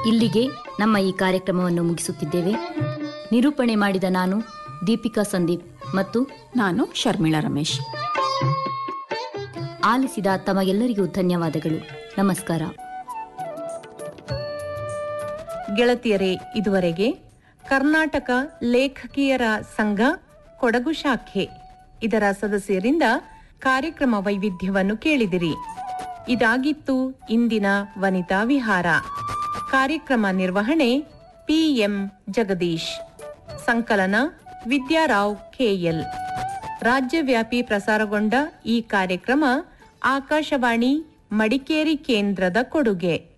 ಇಲ್ಲಿಗೆ ನಮ್ಮ ಈ ಕಾರ್ಯಕ್ರಮವನ್ನು ಮುಗಿಸುತ್ತಿದ್ದೇವೆ. ನಿರೂಪಣೆ ಮಾಡಿದ ನಾನು ದೀಪಿಕಾ ಸಂದೀಪ್ ಮತ್ತು ನಾನು ಶರ್ಮಿಳಾ ರಮೇಶ್. ಆಲಿಸಿದ ತಮಗೆಲ್ಲರಿಗೂ ಧನ್ಯವಾದಗಳು. ನಮಸ್ಕಾರ. ಗೆಳತಿಯರೇ, ಇದುವರೆಗೆ ಕರ್ನಾಟಕ ಲೇಖಕಿಯರ ಸಂಘ ಕೊಡಗು ಶಾಖೆ ಇದರ ಸದಸ್ಯರಿಂದ ಕಾರ್ಯಕ್ರಮ ವೈವಿಧ್ಯವನ್ನು ಕೇಳಿದಿರಿ. ಇದಾಗಿತ್ತು ಇಂದಿನ ವನಿತಾ ವಿಹಾರ. ಕಾರ್ಯಕ್ರಮ ನಿರ್ವಹಣೆ ಪಿಎಂ ಜಗದೀಶ್, ಸಂಕಲನ ವಿದ್ಯಾರಾವ್ ಕೆಎಲ್. ರಾಜ್ಯವ್ಯಾಪಿ ಪ್ರಸಾರಗೊಂಡ ಈ ಕಾರ್ಯಕ್ರಮ ಆಕಾಶವಾಣಿ ಮಡಿಕೇರಿ ಕೇಂದ್ರದ ಕೊಡುಗೆ.